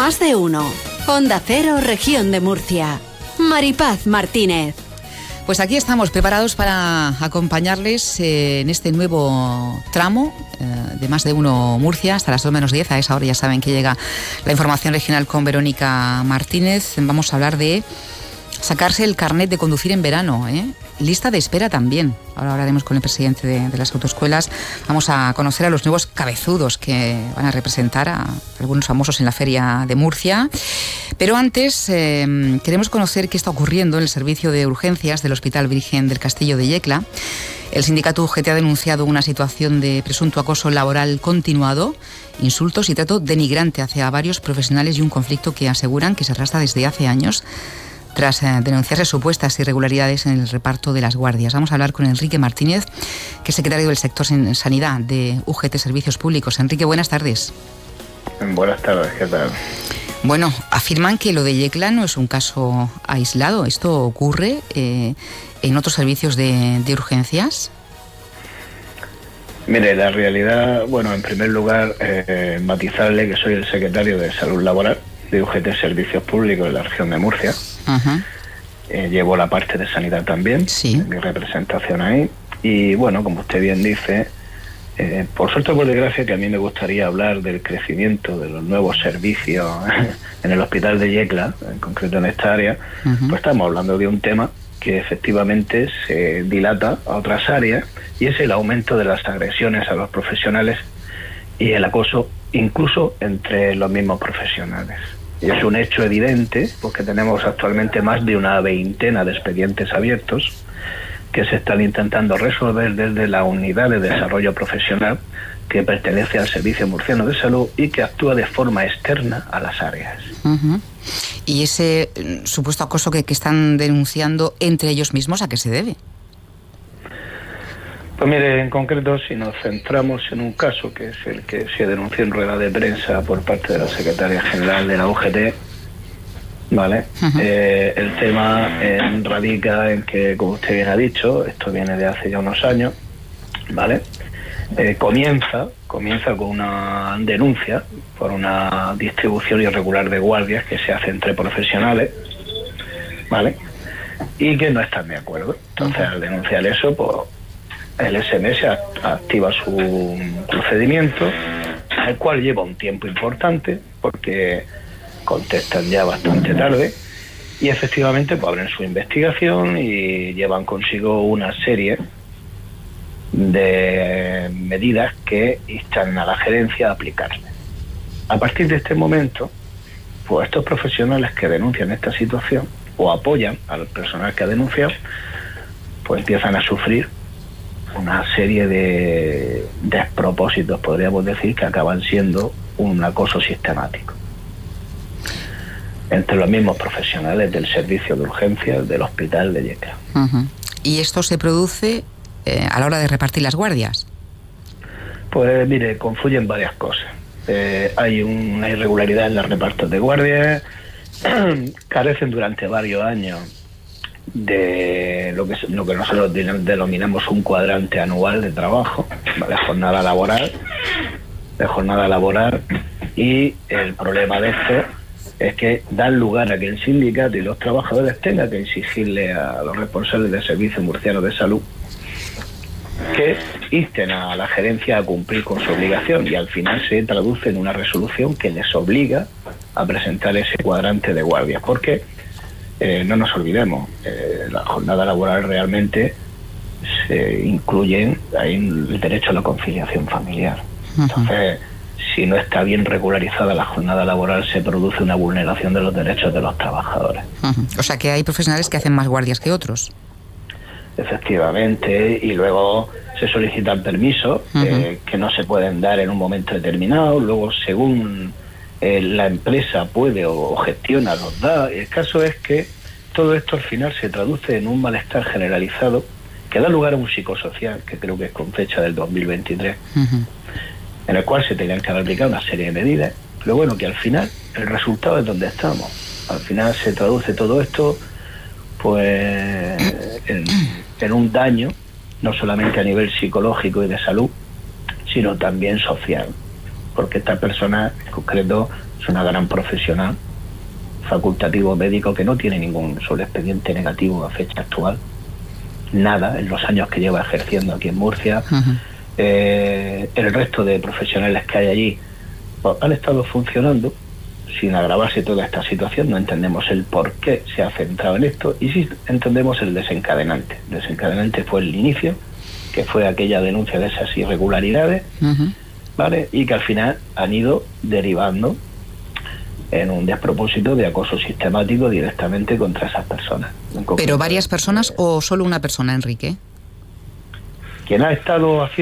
Más de uno. Onda Cero, Región de Murcia. Maripaz Martínez. Pues aquí estamos preparados para acompañarles en este nuevo tramo de Más de Uno Murcia, hasta las 2:10. A esa hora ya saben que llega la información regional con Verónica Martínez. Vamos a hablar de sacarse el carnet de conducir en verano, lista de espera también. Ahora hablaremos con el presidente de las autoescuelas. Vamos a conocer a los nuevos cabezudos que van a representar a algunos famosos en la Feria de Murcia. Pero antes queremos conocer qué está ocurriendo en el servicio de urgencias del Hospital Virgen del Castillo de Yecla. El sindicato UGT ha denunciado una situación de presunto acoso laboral continuado, insultos y trato denigrante hacia varios profesionales y un conflicto que aseguran que se arrastra desde hace años tras denunciarse supuestas irregularidades en el reparto de las guardias. Vamos a hablar con Enrique Martínez, que es secretario del sector Sanidad de UGT Servicios Públicos. Enrique, buenas tardes. Buenas tardes, ¿qué tal? Bueno, afirman que lo de Yecla no es un caso aislado. ¿Esto ocurre en otros servicios de urgencias? Mire, la realidad, bueno, en primer lugar, matizarle que soy el secretario de Salud Laboral de UGT Servicios Públicos de la región de Murcia. Llevo la parte de sanidad también, sí. Mi representación ahí. Y bueno, como usted bien dice, por suerte o por desgracia, que a mí me gustaría hablar del crecimiento de los nuevos servicios en el hospital de Yecla, en concreto en esta área, pues estamos hablando de un tema que efectivamente se dilata a otras áreas, y es el aumento de las agresiones a los profesionales y el acoso incluso entre los mismos profesionales. Y es un hecho evidente porque tenemos actualmente más de una veintena de expedientes abiertos que se están intentando resolver desde la unidad de desarrollo profesional que pertenece al Servicio Murciano de Salud y que actúa de forma externa a las áreas. ¿Y ese supuesto acoso que están denunciando entre ellos mismos, a qué se debe? Pues mire, en concreto, si nos centramos en un caso que es el que se denunció en rueda de prensa por parte de la secretaria general de la UGT, ¿vale? El tema radica en que, como usted bien ha dicho, esto viene de hace ya unos años, ¿vale? Comienza con una denuncia por una distribución irregular de guardias que se hace entre profesionales, ¿vale? Y que no están de acuerdo. Entonces, al denunciar eso, pues el SMS activa su procedimiento, el cual lleva un tiempo importante porque contestan ya bastante tarde, y efectivamente pues abren su investigación y llevan consigo una serie de medidas que instan a la gerencia a aplicarle. A partir de este momento, pues estos profesionales que denuncian esta situación o apoyan al personal que ha denunciado, pues empiezan a sufrir una serie de despropósitos, podríamos decir, que acaban siendo un acoso sistemático entre los mismos profesionales del servicio de urgencias del hospital de Yecla. ¿Y esto se produce a la hora de repartir las guardias? Pues mire, confluyen varias cosas. Hay una irregularidad en los repartos de guardias, carecen durante varios años de lo que nosotros denominamos un cuadrante anual de trabajo, de jornada laboral, y el problema de esto es que dan lugar a que el sindicato y los trabajadores tengan que exigirle a los responsables del Servicio Murciano de Salud que insten a la gerencia a cumplir con su obligación, y al final se traduce en una resolución que les obliga a presentar ese cuadrante de guardias, porque no nos olvidemos, la jornada laboral realmente se incluye ahí el derecho a la conciliación familiar. Entonces, si no está bien regularizada la jornada laboral, se produce una vulneración de los derechos de los trabajadores. O sea que hay profesionales que hacen más guardias que otros. Efectivamente, y luego se solicitan permisos que no se pueden dar en un momento determinado, luego según la empresa puede o gestiona los da. El caso es que todo esto al final se traduce en un malestar generalizado que da lugar a un psicosocial, que creo que es con fecha del 2023, en el cual se tenían que aplicar una serie de medidas, pero bueno, que al final el resultado es donde estamos. Al final se traduce todo esto pues en un daño, no solamente a nivel psicológico y de salud, sino también social, porque esta persona en concreto es una gran profesional, facultativo médico, que no tiene ningún solo expediente negativo a fecha actual, nada, en los años que lleva ejerciendo aquí en Murcia. El resto de profesionales que hay allí pues, han estado funcionando sin agravarse toda esta situación. No entendemos el por qué se ha centrado en esto, y sí entendemos el desencadenante. El desencadenante fue el inicio, que fue aquella denuncia de esas irregularidades, ¿vale? Y que al final han ido derivando en un despropósito de acoso sistemático directamente contra esas personas. ¿Pero varias personas o solo una persona, Enrique? Quien ha estado haciendo